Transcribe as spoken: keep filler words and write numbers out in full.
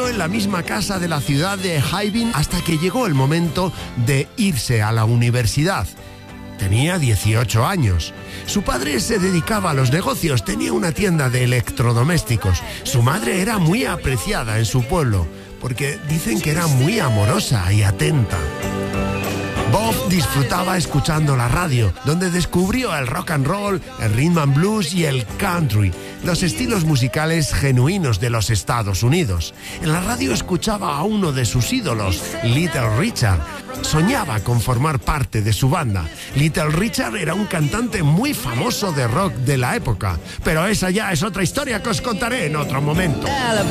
Creció en la misma casa de la ciudad de Hibbing hasta que llegó el momento de irse a la universidad. Tenía dieciocho años. Su padre se dedicaba a los negocios, tenía una tienda de electrodomésticos. Su madre era muy apreciada en su pueblo, porque dicen que era muy amorosa y atenta. Bob disfrutaba escuchando la radio, donde descubrió el rock and roll, el rhythm and blues y el country, los estilos musicales genuinos de los Estados Unidos. En la radio escuchaba a uno de sus ídolos, Little Richard. Soñaba con formar parte de su banda. Little Richard era un cantante muy famoso de rock de la época, pero esa ya es otra historia que os contaré en otro momento.